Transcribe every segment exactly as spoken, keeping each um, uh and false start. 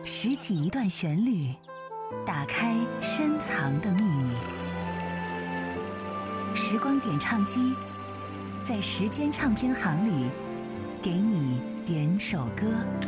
拾起一段旋律，打开深藏的秘密。时光点唱机，在时间唱片行里，给你点首歌。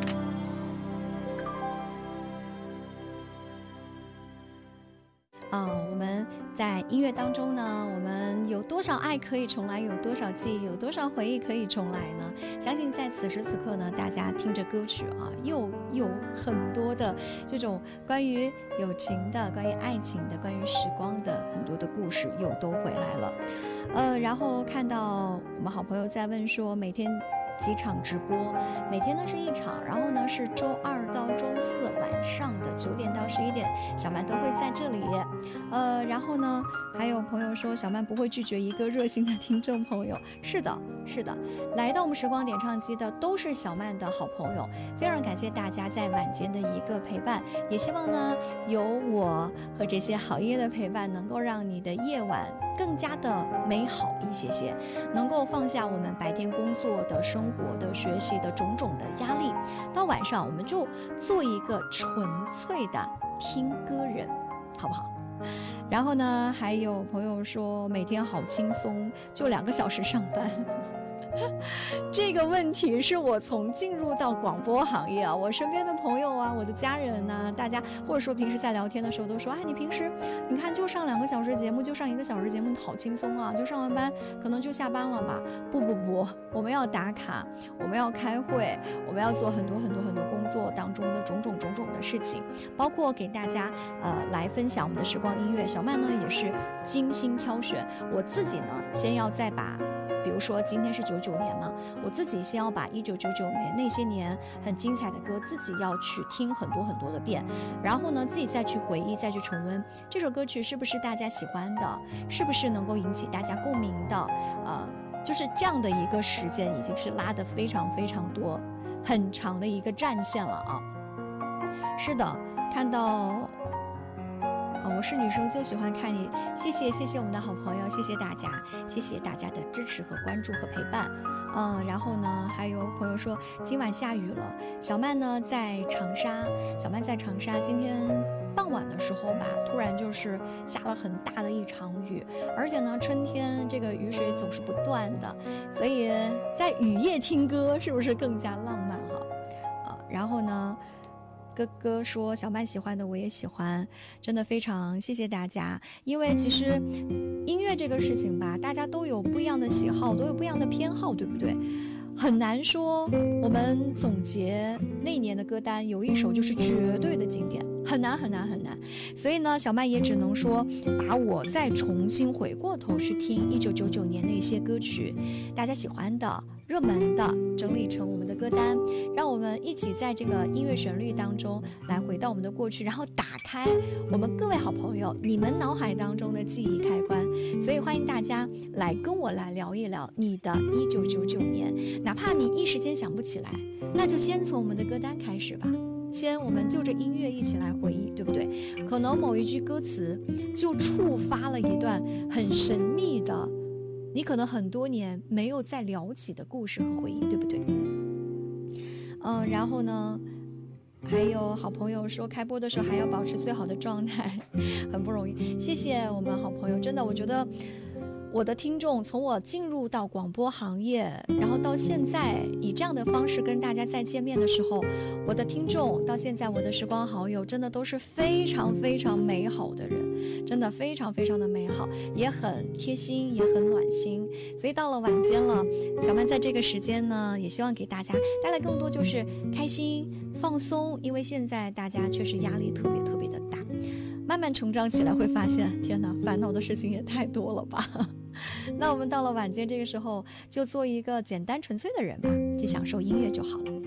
啊、呃，我们在音乐当中呢，我们有多少爱可以重来，有多少记忆，有多少回忆可以重来呢？相信在此时此刻呢，大家听着歌曲啊，又有很多的这种关于友情的、关于爱情的、关于时光的很多的故事又都回来了。呃，然后看到我们好朋友在问说，每天几场直播，每天呢是一场，然后呢是周二到周四晚上的九点到十一点，小曼都会在这里。呃，然后呢，还有朋友说小曼不会拒绝一个热心的听众朋友。是的，是的，来到我们时光点唱机的都是小曼的好朋友，非常感谢大家在晚间的一个陪伴，也希望呢有我和这些好音乐的陪伴，能够让你的夜晚更加的美好一些些，能够放下我们白天工作的、生活的、学习的种种的压力，到晚上我们就做一个纯粹的听歌人，好不好？然后呢，还有朋友说每天好轻松，就两个小时上班。这个问题是我从进入到广播行业啊，我身边的朋友啊，我的家人呐、啊，大家或者说平时在聊天的时候都说，哎，你平时你看就上两个小时节目，就上一个小时节目，好轻松啊，就上完班可能就下班了吧？不不不，我们要打卡，我们要开会，我们要做很多很多很多工作当中的种种种种的事情，包括给大家呃来分享我们的时光音乐。小曼呢也是精心挑选，我自己呢先要再把。比如说今天是九九年嘛，我自己先要把一九九九年那些年很精彩的歌自己要去听很多很多的遍，然后呢自己再去回忆，再去重温这首歌曲是不是大家喜欢的，是不是能够引起大家共鸣的，呃，就是这样的一个时间已经是拉得非常非常多很长的一个战线了啊。是的，看到哦，我是女生就喜欢看你，谢谢谢谢我们的好朋友，谢谢大家，谢谢大家的支持和关注和陪伴。嗯，然后呢，还有朋友说今晚下雨了，小曼呢在长沙，小曼在长沙，今天傍晚的时候吧，突然就是下了很大的一场雨，而且呢，春天这个雨水总是不断的，所以在雨夜听歌是不是更加浪漫哈？啊，然后呢？哥哥说小曼喜欢的我也喜欢，真的非常谢谢大家。因为其实音乐这个事情吧，大家都有不一样的喜好，都有不一样的偏好，对不对？很难说我们总结那年的歌单有一首就是绝对的经典，很难很难很难。所以呢，小曼也只能说把我再重新回过头去听一九九九年那些歌曲，大家喜欢的热门的整理成我们的歌单，让我们一起在这个音乐旋律当中来回到我们的过去，然后打开我们各位好朋友你们脑海当中的记忆开关。所以欢迎大家来跟我来聊一聊你的一九九九年，哪怕你一时间想不起来，那就先从我们的歌单开始吧，先我们就着音乐一起来回忆，对不对？可能某一句歌词就触发了一段很神秘的你可能很多年没有再聊起的故事和回忆，对不对？嗯，然后呢还有好朋友说开播的时候还要保持最好的状态，很不容易，谢谢我们好朋友。真的我觉得我的听众从我进入到广播行业，然后到现在以这样的方式跟大家再见面的时候，我的听众到现在我的时光好友真的都是非常非常美好的人，真的非常非常的美好，也很贴心，也很暖心。所以到了晚间了，小曼在这个时间呢也希望给大家带来更多就是开心放松，因为现在大家确实压力特别特别的大，慢慢成长起来会发现天哪，烦恼的事情也太多了吧。那我们到了晚间这个时候就做一个简单纯粹的人吧，去享受音乐就好了。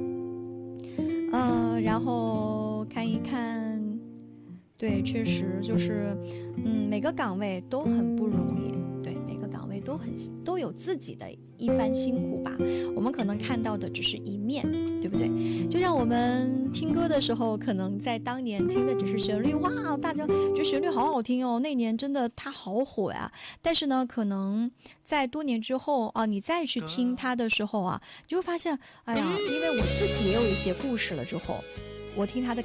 呃，然后看一看，对，确实就是嗯，每个岗位都很不容易，对，每个岗位都很都有自己的一番辛苦吧，我们可能看到的只是一面，对不对？就像我们听歌的时候，可能在当年听的只是旋律，哇，大家觉得旋律好好听哦，那年真的它好火呀。但是呢，可能在多年之后啊，你再去听它的时候啊，就会发现，哎呀，因为我自己也有一些故事了之后，我听它的